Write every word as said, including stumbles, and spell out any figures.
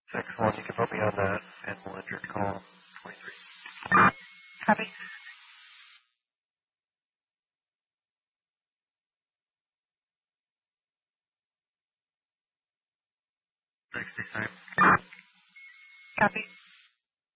six one, you can put me on that, and we'll enter call twenty-three. Copy. Next time. Copy.